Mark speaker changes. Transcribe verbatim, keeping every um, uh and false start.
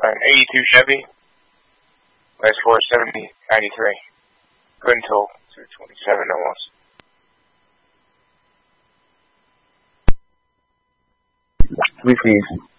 Speaker 1: an eighty-two Chevy, last four seventy ninety-three. Good until two twenty-seven almost.
Speaker 2: Which is